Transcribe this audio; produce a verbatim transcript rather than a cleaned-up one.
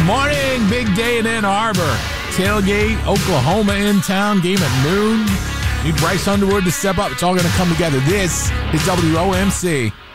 Morning, big day in Ann Arbor. Tailgate, Oklahoma in town, game at noon. Need Bryce Underwood to step up. It's all going to come together. This is W O M C.